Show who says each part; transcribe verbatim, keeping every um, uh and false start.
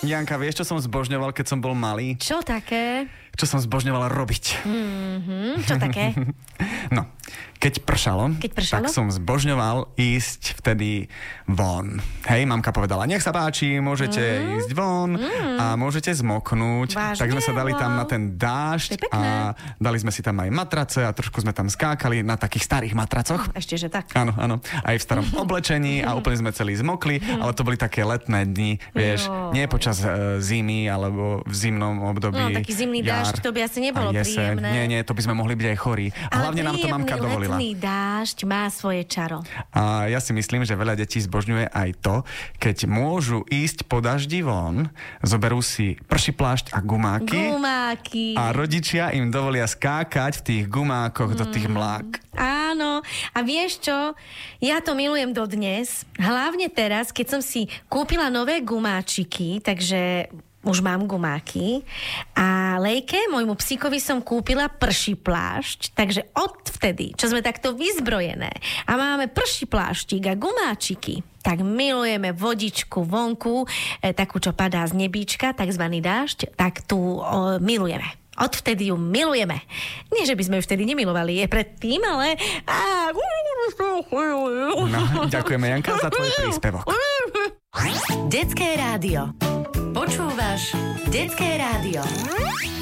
Speaker 1: Janka, vieš, čo som zbožňoval, keď som bol malý?
Speaker 2: Čo také?
Speaker 1: Čo som zbožňoval robiť.
Speaker 2: Mm-hmm. Čo také?
Speaker 1: No, keď pršalo,
Speaker 2: keď pršalo,
Speaker 1: tak som zbožňoval ísť vtedy von. Hej, mamka povedala, nech sa páči, môžete mm. ísť von mm. a môžete zmoknúť.
Speaker 2: Vážne?
Speaker 1: Tak sme sa dali
Speaker 2: wow.
Speaker 1: tam na ten dážď a dali sme si tam aj matrace a trošku sme tam skákali na takých starých matracoch.
Speaker 2: Ešte, že tak.
Speaker 1: Áno, áno. Aj v starom oblečení a úplne sme celí zmokli, ale to boli také letné dni, vieš,
Speaker 2: jo.
Speaker 1: nie počas uh, zimy alebo v zimnom období.
Speaker 2: No, taký zimný dážď, to by asi nebolo príjemné.
Speaker 1: Nie, nie, to by sme mohli byť aj chorí. A hlavne nám to mamka dovolila.
Speaker 2: Letný dážď má svoje čaro.
Speaker 1: A ja si myslím, že veľa detí zbožňuje aj to, keď môžu ísť po daždi von, zoberú si prší plášť a gumáky.
Speaker 2: Gumáky.
Speaker 1: A rodičia im dovolia skákať v tých gumákoch mm. do tých mlák.
Speaker 2: Áno. A vieš čo? Ja to milujem dodnes. Hlavne teraz, keď som si kúpila nové gumáčiky, takže už mám gumáky. A Lejke, môjmu psíkovi som kúpila prší plášť, takže odvtedy, čo sme takto vyzbrojené a máme prší pláštik a gumáčiky, tak milujeme vodičku vonku, e, takú, čo padá z nebíčka, takzvaný dážď, tak tu o, milujeme. Odvtedy ju milujeme. Nie, že by sme ju vtedy nemilovali, je predtým, ale...
Speaker 1: No, ďakujeme, Janka, za tvoj príspevok.
Speaker 3: Detské rádio. Počúvaš Detské rádio.